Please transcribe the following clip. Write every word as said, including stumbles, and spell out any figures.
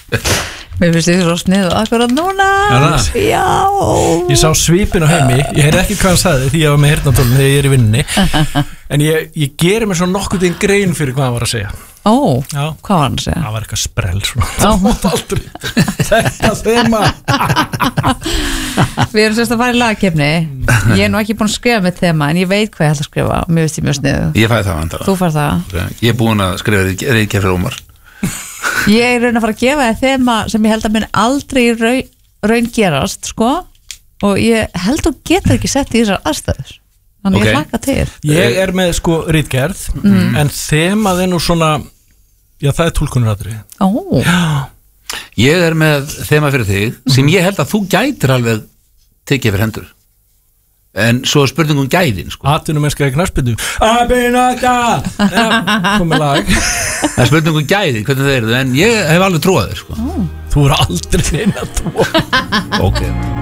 Mér finnst þið svo sniðu akkurat núna. Já. Ég sá svipin á Heimi, ég heyrði ekki hvað hann sagði því ég var með heyrnartólin þegar ég er í vinninni. En ég, ég geri mér svo nokkuð einn grein fyrir hvað hann var að segja. Ó, Já. Hvað var hann að segja? Það var eitthvað sprell svona. Það mátt aldrei. Þetta þema. Við erum sérst að fara í lagkeppni. Ég er nú ekki búin að skrifa með þema, en ég veit hvað ég ætla að skrifa. Mér finnst ég mjög sniðu. Ég fæði það vandara. Þú fær það. Ég er búin að skrifa reykja fyrir Ómar. Ég er raun að fara að gefa þér þema sem ég held að muni aldrei raun, raun gerast, sko. Og ég held að þú getur ekki sett í þessar aðstæður. Þannig okay. Ég hlakka til. Ég er með sko ritgerð, mm. en þemað er nú svona, já það er túlkunaratriði. Ó. Já. Ég er með þema fyrir þig sem ég held að þú gætir alveg tekið fyrir hendur. En svo er spurningum gæðin sko. Atvinnumennska í knattspyrnu. Abinaka. Komið lag. Það er spurningum gæðin, hvernig það eru, en ég hef alveg trúað þér sko. Þú er aldrei inn að trúa. Ok.